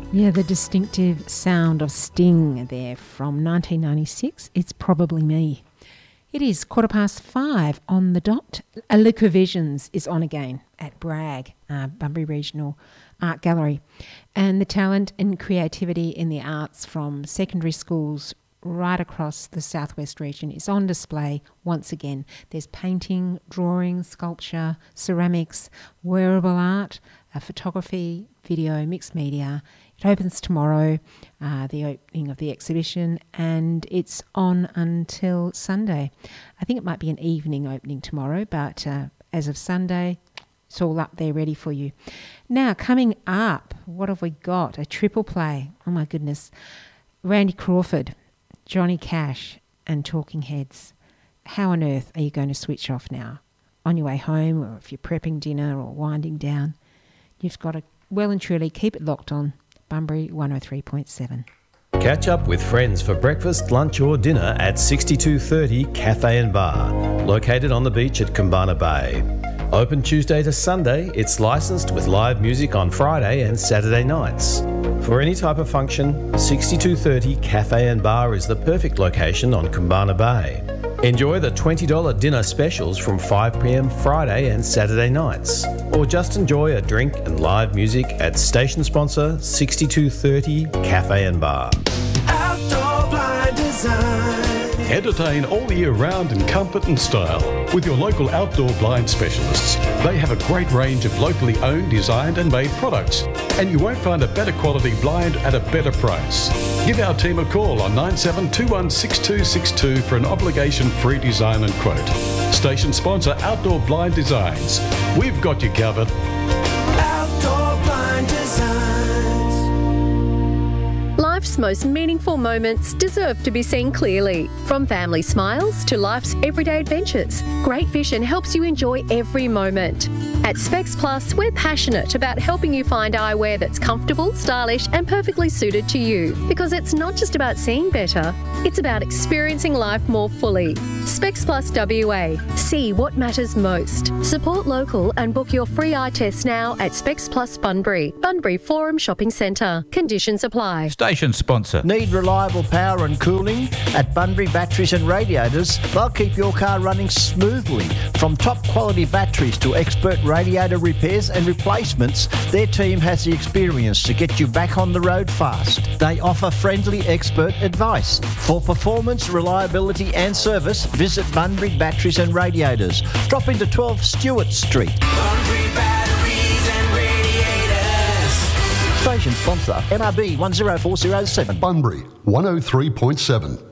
Yeah, the distinctive sound of Sting there from 1996. It's Probably Me. It is 5:15 on the dot. Liquor Visions is on again at Bragg, Bunbury Regional Art Gallery. And the talent and creativity in the arts from secondary schools right across the southwest region is on display once again. There's painting, drawing, sculpture, ceramics, wearable art, photography, video, mixed media. It opens tomorrow, the opening of the exhibition, and it's on until Sunday. I think it might be an evening opening tomorrow, but as of Sunday, it's all up there ready for you. Now, coming up, what have we got? A triple play. Oh, my goodness. Randy Crawford, Johnny Cash, and Talking Heads. How on earth are you going to switch off now? On your way home, or if you're prepping dinner or winding down, you've got to well and truly keep it locked on Bunbury 103.7. Catch up with friends for breakfast, lunch or dinner at 6230 Cafe and Bar, located on the beach at Kumbana Bay. Open Tuesday to Sunday, it's licensed with live music on Friday and Saturday nights. For any type of function, 6230 Cafe and Bar is the perfect location on Kumbana Bay. Enjoy the $20 dinner specials from 5 p.m. Friday and Saturday nights. Or just enjoy a drink and live music at station sponsor 6230 Cafe and Bar. Outdoor Blind Design. Entertain all year round in comfort and style with your local outdoor blind specialists. They have a great range of locally owned, designed and made products, and you won't find a better quality blind at a better price. Give our team a call on 97216262 for an obligation-free design and quote. Station sponsor Outdoor Blind Designs. We've got you covered. Outdoor Blind Designs. Life's most meaningful moments deserve to be seen clearly. From family smiles to life's everyday adventures, Great Vision helps you enjoy every moment. At Specs Plus, we're passionate about helping you find eyewear that's comfortable, stylish and perfectly suited to you. Because it's not just about seeing better, it's about experiencing life more fully. Specs Plus WA. See what matters most. Support local and book your free eye test now at Specs Plus Bunbury. Bunbury Forum Shopping Centre. Conditions apply. Station sponsor. Need reliable power and cooling? At Bunbury Batteries and Radiators, they'll keep your car running smoothly. From top quality batteries to expert radiator repairs and replacements, their team has the experience to get you back on the road fast. They offer friendly expert advice. For performance, reliability and service, visit Bunbury Batteries and Radiators. Drop into 12 Stewart Street. Bunbury Batteries and Radiators. Station sponsor, MRB 10407. Bunbury 103.7.